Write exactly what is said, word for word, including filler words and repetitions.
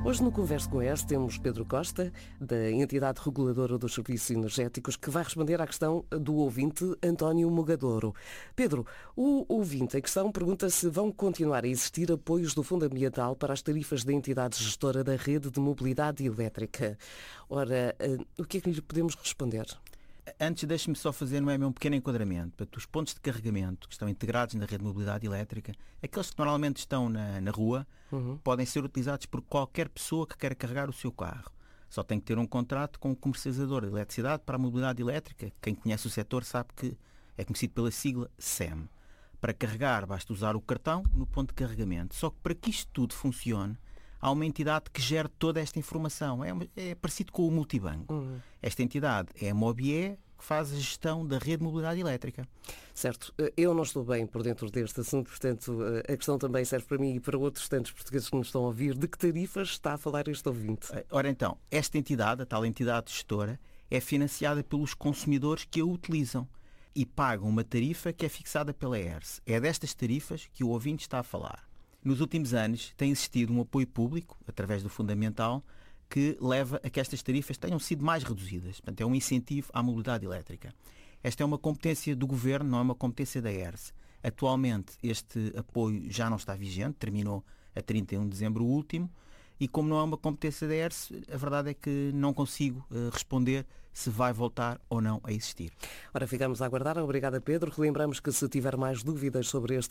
Hoje no Converso com E S temos Pedro Costa, da entidade reguladora dos serviços energéticos, que vai responder à questão do ouvinte António Mogadouro. Pedro, o ouvinte em questão pergunta se vão continuar a existir apoios do Fundo Ambiental para as tarifas da entidade gestora da rede de mobilidade elétrica. Ora, o que é que lhe podemos responder? Antes, deixe-me só fazer um pequeno enquadramento. Portanto, os pontos de carregamento que estão integrados na rede de mobilidade elétrica, aqueles que normalmente estão na, na rua, uhum. podem ser utilizados por qualquer pessoa que queira carregar o seu carro. Só tem que ter um contrato com o comercializador de eletricidade para a mobilidade elétrica. Quem conhece o setor sabe que é conhecido pela sigla S E M. Para carregar, basta usar o cartão no ponto de carregamento. Só que para que isto tudo funcione, há uma entidade que gera toda esta informação. É, é parecido com o multibanco. Uhum. Esta entidade é a Mobié, que faz a gestão da rede de mobilidade elétrica. Certo. Eu não estou bem por dentro deste assunto, portanto, a questão também serve para mim e para outros tantos portugueses que nos estão a ouvir. De que tarifas está a falar este ouvinte? Ora então, esta entidade, a tal entidade gestora, é financiada pelos consumidores que a utilizam e pagam uma tarifa que é fixada pela E R S. É destas tarifas que o ouvinte está a falar. Nos últimos anos tem existido um apoio público, através do Fundo Ambiental, que leva a que estas tarifas tenham sido mais reduzidas. Portanto, é um incentivo à mobilidade elétrica. Esta é uma competência do Governo, não é uma competência da E R S. Atualmente, este apoio já não está vigente, terminou a trinta e um de dezembro último, e como não é uma competência da E R S, a verdade é que não consigo uh, responder se vai voltar ou não a existir. Ora, ficamos a aguardar. Obrigada, Pedro. Relembramos que se tiver mais dúvidas sobre este